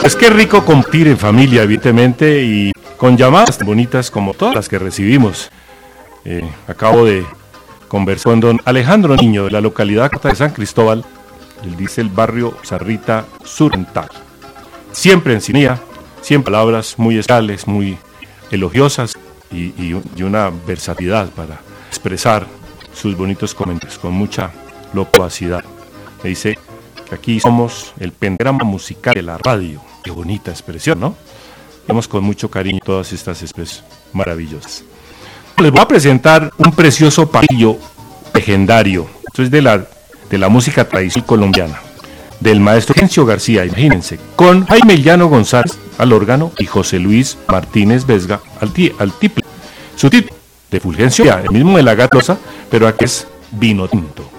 Es que rico compartir en familia, evidentemente, y con llamadas bonitas como todas las que recibimos. Acabo de conversar con don Alejandro Niño, de la localidad de San Cristóbal. Él dice el barrio Sarrita Surrental. Siempre en sintonía, siempre palabras muy especiales, muy elogiosas y una versatilidad para expresar sus bonitos comentarios con mucha locuacidad. Me dice que aquí somos el pentagrama musical de la radio. Qué bonita expresión, ¿no? Vemos con mucho cariño todas estas expresiones maravillosas. Les voy a presentar un precioso pasillo legendario. Esto es de la música tradicional colombiana, del maestro Fulgencio García, imagínense, con Jaime Llano González al órgano y José Luis Martínez Vesga al tiple. Su título de Fulgencio, el mismo de la Gatosa, pero aquí es Vino Tinto.